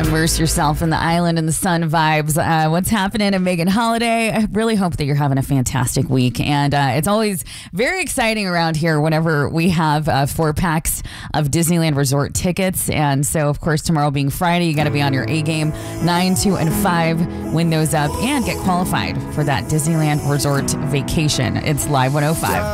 Immerse yourself in the island and the sun vibes. What's happening at Megan Holiday? I really hope that you're having a fantastic week. And it's always very exciting around here whenever we have 4 packs of Disneyland Resort tickets. And so, of course, tomorrow being Friday, you got to be on your A game. 9, 2, and 5, win those up and get qualified for that Disneyland Resort vacation. It's Live 105.